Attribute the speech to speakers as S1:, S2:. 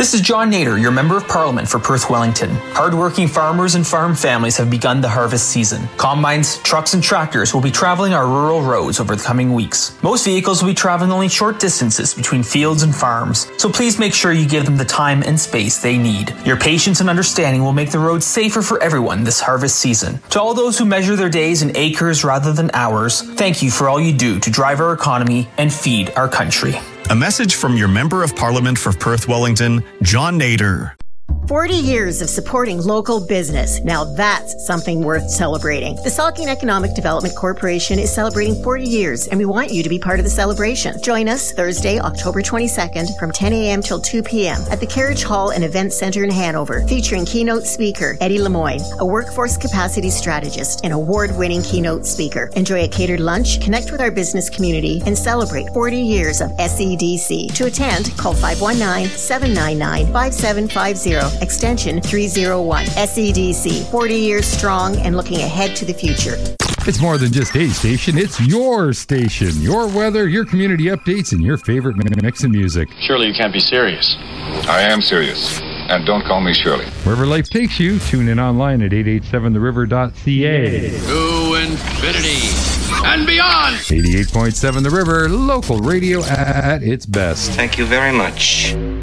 S1: This is John Nader, your Member of Parliament for Perth Wellington. Hardworking farmers and farm families have begun the harvest season. Combines, trucks, and tractors will be traveling our rural roads over the coming weeks. Most vehicles will be traveling only short distances between fields and farms, so please make sure you give them the time and space they need. Your patience and understanding will make the roads safer for everyone this harvest season. To all those who measure their days in acres rather than hours, thank you for all you do to drive our economy and feed our country.
S2: A message from your Member of Parliament for Perth Wellington, John Nader.
S3: 40 years of supporting local business. Now that's something worth celebrating. The Saugeen Economic Development Corporation is celebrating 40 years, and we want you to be part of the celebration. Join us Thursday, October 22nd from 10 a.m. till 2 p.m. at the Carriage Hall and Event Center in Hanover, featuring keynote speaker Eddie Lemoyne, a workforce capacity strategist and award-winning keynote speaker. Enjoy a catered lunch, connect with our business community, and celebrate 40 years of SEDC. To attend, call 519-799-5750. Extension 301. SEDC, 40 years strong and looking ahead to the future.
S4: It's more than just a station, it's your station. Your weather, your community updates, and your favorite mix of music.
S5: Surely you can't be serious.
S6: I am serious. And don't call me Shirley.
S4: Wherever life takes you, tune in online at 887theriver.ca.
S7: To infinity and beyond.
S4: 88.7 The River, local radio at its best.
S8: Thank you very much.